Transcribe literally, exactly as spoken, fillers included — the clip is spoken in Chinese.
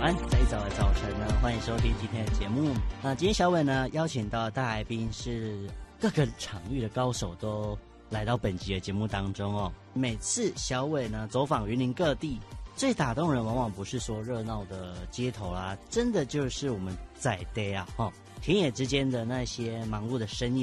安，在一早的早晨呢，欢迎收听今天的节目。那今天小伟呢邀请到的大来宾是各个场域的高手都来到本集的节目当中哦。每次小伟呢走访云林各地，最打动人往往不是说热闹的街头啦，真的就是我们在地啊，哦，田野之间的那些忙碌的身影。